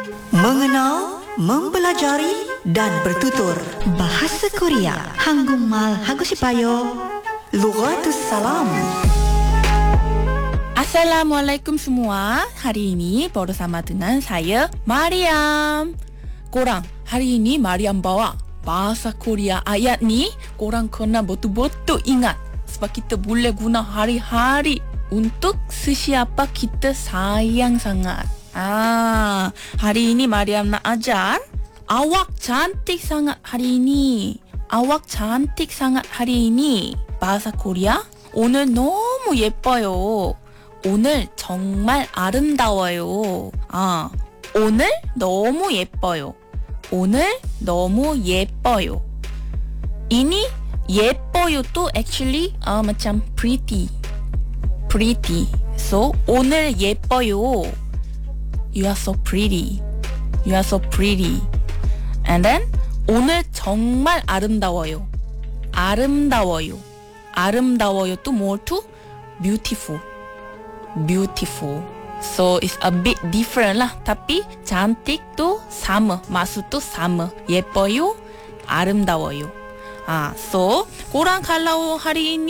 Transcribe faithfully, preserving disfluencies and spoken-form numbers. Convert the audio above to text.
Mengenal, mempelajari dan bertutur bahasa Korea. Hanggungmal Hagusipayo. Lughatus Salam. Assalamualaikum semua. Hari ini bersama dengan saya Mariam. Korang, hari ini Mariam bawa bahasa Korea ayat ni. Korang kena betul-betul ingat, sebab kita boleh guna hari-hari untuk sesiapa kita sayang sangat. Ah, hari ini Mariam nak ajar awak cantik sangat hari ini. Awak cantik sangat hari ini. bahasa Korea. 오늘 너무 예뻐요. 오늘 정말 아름다워요. 아, 오늘 너무 예뻐요. 오늘 너무 예뻐요. Ini 예뻐요 또 actually uh, macam pretty. Pretty. So, 오늘 예뻐요. You are so pretty. You are so pretty. And then 오늘 정말 아름다워요. 아름다워요. 아름다워요 또 more to beautiful. Beautiful. So it's a bit different lah. Tapi cantik tu sama. Maksud tu sama. 예뻐요. 아름다워요. Ah, so korang kalau hari ini